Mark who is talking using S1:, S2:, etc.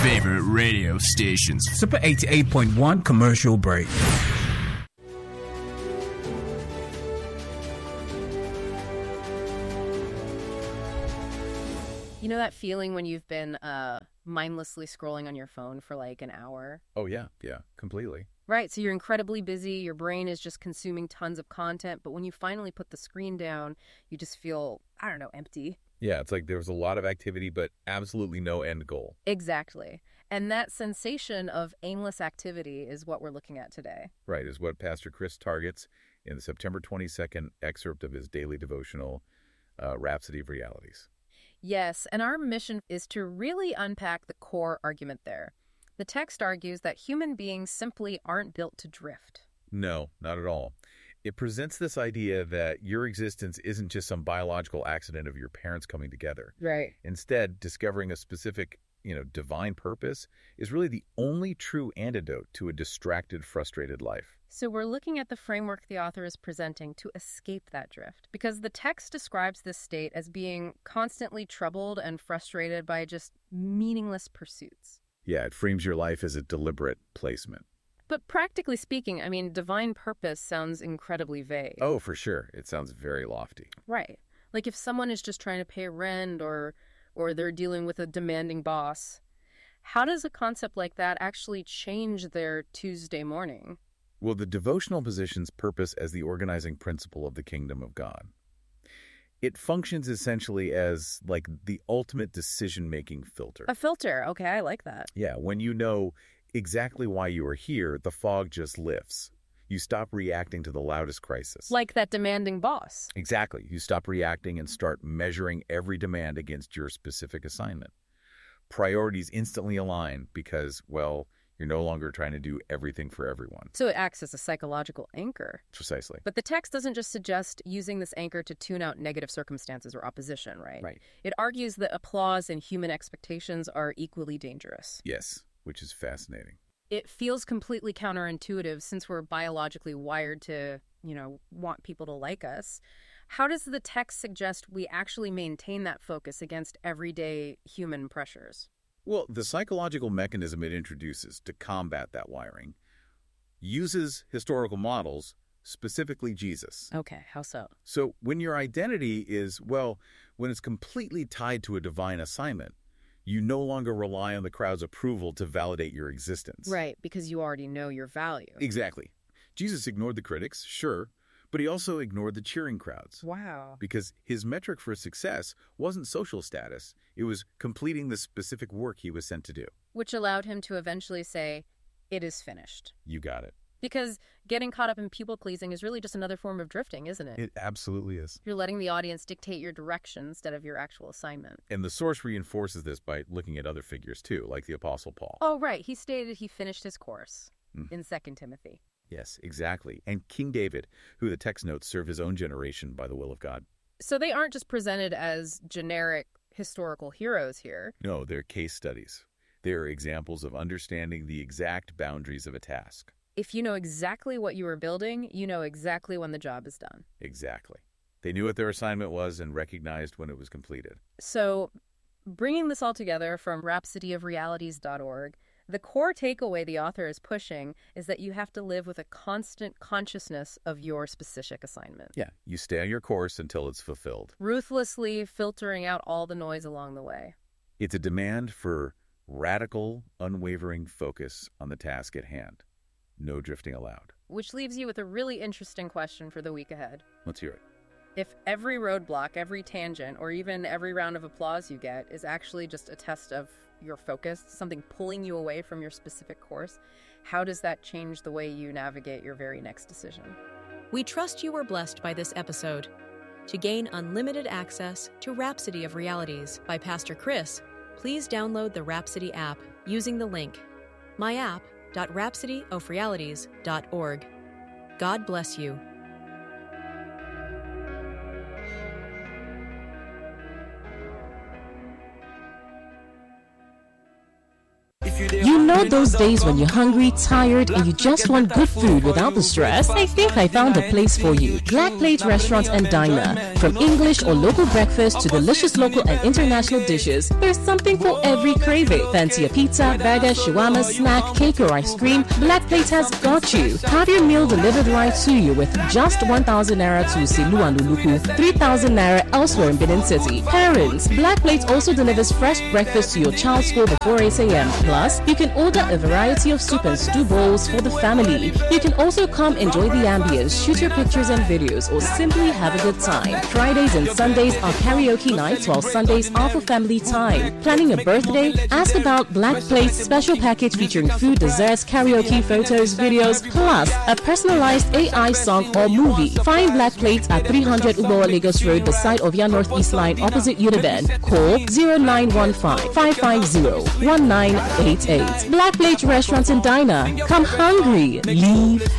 S1: favorite radio stations.
S2: Super 88.1 commercial break.
S3: You know that feeling when you've been mindlessly scrolling on your phone for like an hour?
S4: Oh, yeah, completely.
S3: Right, so you're incredibly busy, your brain is just consuming tons of content, but when you finally put the screen down, you just feel, I don't know, empty.
S4: Yeah, it's like there was a lot of activity, but absolutely no end goal.
S3: Exactly. And that sensation of aimless activity is what we're looking at today.
S4: Right, is what Pastor Chris targets in the September 22nd excerpt of his daily devotional, Rhapsody of Realities.
S3: Yes, and our mission is to really unpack the core argument there. The text argues that human beings simply aren't built to drift.
S4: No, not at all. It presents this idea that your existence isn't just some biological accident of your parents coming together.
S3: Right.
S4: Instead, discovering a specific, divine purpose is really the only true antidote to a distracted, frustrated life.
S3: So we're looking at the framework the author is presenting to escape that drift, because the text describes this state as being constantly troubled and frustrated by just meaningless pursuits.
S4: Yeah, it frames your life as a deliberate placement.
S3: But practically speaking, divine purpose sounds incredibly vague.
S4: Oh, for sure. It sounds very lofty.
S3: Right. Like if someone is just trying to pay rent or they're dealing with a demanding boss, how does a concept like that actually change their Tuesday morning?
S4: Well, the devotional positions purpose as the organizing principle of the kingdom of God. It functions essentially as like the ultimate decision-making filter.
S3: A filter. Okay, I like that.
S4: Yeah, when you know exactly why you are here, the fog just lifts. You stop reacting to the loudest crisis.
S3: Like that demanding boss.
S4: Exactly. You stop reacting and start measuring every demand against your specific assignment. Priorities instantly align because, well, you're no longer trying to do everything for everyone.
S3: So it acts as a psychological anchor.
S4: Precisely.
S3: But the text doesn't just suggest using this anchor to tune out negative circumstances or opposition, right?
S4: Right.
S3: It argues that applause and human expectations are equally dangerous.
S4: Yes, which is fascinating.
S3: It feels completely counterintuitive since we're biologically wired to, want people to like us. How does the text suggest we actually maintain that focus against everyday human pressures?
S4: Well, the psychological mechanism it introduces to combat that wiring uses historical models, specifically Jesus.
S3: Okay, how so?
S4: So when your identity is, when it's completely tied to a divine assignment, you no longer rely on the crowd's approval to validate your existence.
S3: Right, because you already know your value.
S4: Exactly. Jesus ignored the critics, sure, but he also ignored the cheering crowds.
S3: Wow.
S4: Because his metric for success wasn't social status. It was completing the specific work he was sent to do.
S3: Which allowed him to eventually say, "It is finished."
S4: You got it.
S3: Because getting caught up in people-pleasing is really just another form of drifting, isn't it?
S4: It absolutely is.
S3: You're letting the audience dictate your direction instead of your actual assignment.
S4: And the source reinforces this by looking at other figures, too, like the Apostle Paul.
S3: Oh, right. He stated he finished his course in 2 Timothy.
S4: Yes, exactly. And King David, who the text notes served his own generation by the will of God.
S3: So they aren't just presented as generic historical heroes here.
S4: No, they're case studies. They're examples of understanding the exact boundaries of a task.
S3: If you know exactly what you are building, you know exactly when the job is done.
S4: Exactly. They knew what their assignment was and recognized when it was completed.
S3: So, bringing this all together from rhapsodyofrealities.org, the core takeaway the author is pushing is that you have to live with a constant consciousness of your specific assignment.
S4: Yeah, you stay on your course until it's fulfilled.
S3: Ruthlessly filtering out all the noise along the way.
S4: It's a demand for radical, unwavering focus on the task at hand. No drifting allowed.
S3: Which leaves you with a really interesting question for the week ahead.
S4: Let's hear it.
S3: If every roadblock, every tangent, or even every round of applause you get is actually just a test of your focus, something pulling you away from your specific course, how does that change the way you navigate your very next decision?
S5: We trust you were blessed by this episode. To gain unlimited access to Rhapsody of Realities by Pastor Chris, please download the Rhapsody app using the link myapp.rhapsodyofrealities.org. God bless you.
S6: You know those days when you're hungry, tired, and you just want good food without the stress? I think I found a place for you. Black Plate Restaurant and Diner. From English or local breakfast to delicious local and international dishes, there's something for every craving. Fancy a pizza, burger, shawarma, snack, cake, or ice cream? Black Plate has got you. Have your meal delivered right to you with just 1,000 naira to Silu and Luluku, 3,000 naira elsewhere in Benin City. Parents, Black Plate also delivers fresh breakfast to your child's school before 8 a.m. Plus, you can order a variety of soup and stew bowls for the family. You can also come enjoy the ambience, shoot your pictures and videos, or simply have a good time. Fridays and Sundays are karaoke nights, while Sundays are for family time. Planning a birthday? Ask about Black Plate's special package featuring food, desserts, karaoke, photos, videos, plus a personalized AI song or movie. Find Black Plate at 300 Uboa Lagos Road beside Ovia Northeast Line opposite Uniben. Call 0915-550-1988. Black Plate Restaurant and Diner. Come hungry, leave